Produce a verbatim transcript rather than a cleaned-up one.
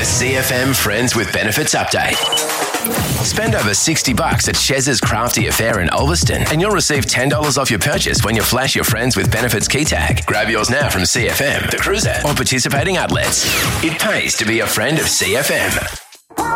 C F M Friends with Benefits update. Spend over sixty bucks at Shez's Crafty Affair in Ulverston and you'll receive ten dollars off your purchase when you flash your Friends with Benefits key tag. Grab yours now from C F M, The Cruiser, or participating outlets. It pays to be a friend of C F M.